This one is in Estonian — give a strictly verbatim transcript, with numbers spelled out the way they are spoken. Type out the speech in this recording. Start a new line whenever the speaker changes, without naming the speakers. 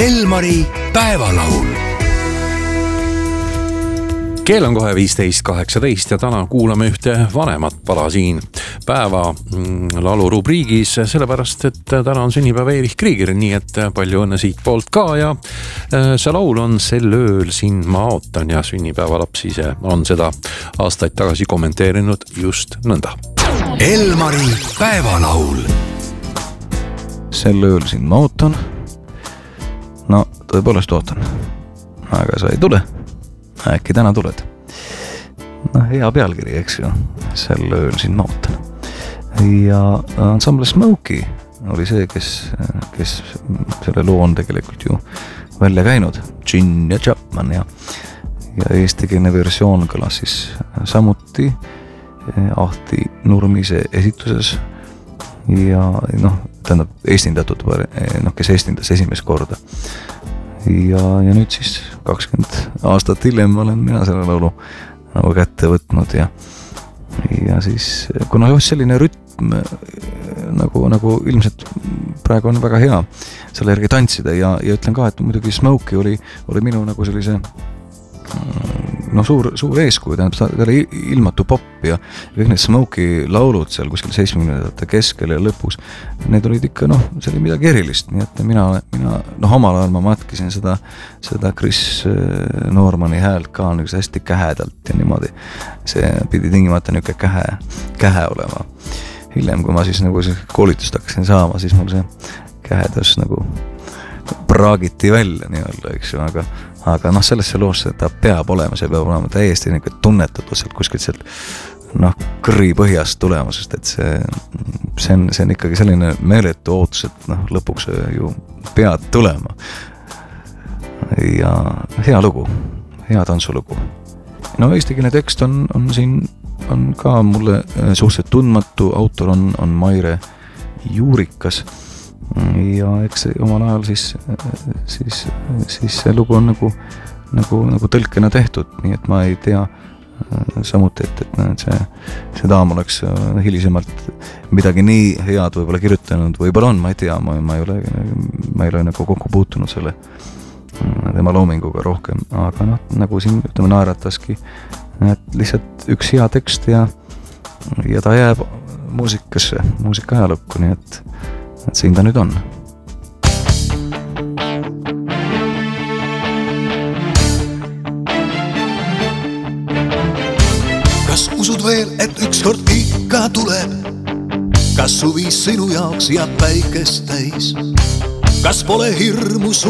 Elmari päevalaul. Keel on kohe viisteist kaheksateist ja täna kuulame ühte vanemat pala siin päeva laulu rubriigis, sellepärast, et täna on sünnipäev Erich Krieger, nii et palju õnne siit poolt ka ja see laul on Sel ööl sind ma ootan ja sünnipäevalaps ise on seda aastaid tagasi kommenteerinud just nõnda. Elmari päevalaul.
Sel ööl sind ma ootan. No, tõepoolest ootan. Aga sa ei tule. Äkki täna tuled. No, hea pealkiri, eks ju. Sel ööl sind ma ootan. Ja ensemble Smokey oli see, kes, kes selle loo on tegelikult ju välja käinud. Gin ja Chapman ja, ja eestikeelne versioon kõlas siis samuti Ahti Nurmise esituses ja noh, tähendab eestindatud, noh, kes eestindas esimest korda. Ja, ja nüüd siis kakskümmend aastat hiljem olen mina selle laulu nagu kätte võtnud ja, ja siis, kuna just selline rütm nagu, nagu ilmselt praegu on väga hea selle järgi tantsida ja, ja ütlen ka, et muidugi Smokey oli, oli minu nagu sellise no suur, suur eeskuju, tähendab ta oli ilmatu popp ja kõik need Smokey laulud seal kuskil seitsmekümnendate keskel ja lõpus, need olid ikka noh, see oli midagi erilist, nii et mina, mina noh, omal ajal ma matkisin seda, seda Chris Normani häält ka nagu hästi kähedalt ja niimoodi, see pidi tingimata niuke kähe, kähe olema. Hiljem, kui ma siis nagu koolitust hakkasin saama, siis mul see kähedus nagu praagiti välja nii-öelda, eks ju, aga, aga noh, sellesse loosse ta peab olema, see peab olema täiesti niisugune tunnetatud sealt kuskilt sealt noh, kõri põhjast tulema, sest et see, see, on, see on ikkagi selline meeletu ootus, et noh, lõpuks ju pead tulema. Ja hea lugu, hea tantsulugu. No eestikeelne tekst on, on siin on ka mulle suhteliselt tundmatu, autor on, on Maire Juurikas. Ja eks omal ajal siis, siis, siis see lugu on nagu, nagu, nagu tõlkena tehtud, nii et ma ei tea samuti, et, et see, see daam oleks hilisemalt midagi nii head võib-olla kirjutanud, võib-olla on, ma ei tea, ma, ma ei ole, ma ei ole nagu kokku puutunud selle tema loominguga rohkem, aga noh, nagu siin ütleme naerataski, et lihtsalt üks hea tekst ja, ja ta jääb muusikasse, muusika ajalukku, nii et et siin ta nüüd on.
Kas usud veel, et ükskord ikka tuleb? Kas suvi sinu jaoks ja päikest täis? Kas pole hirmu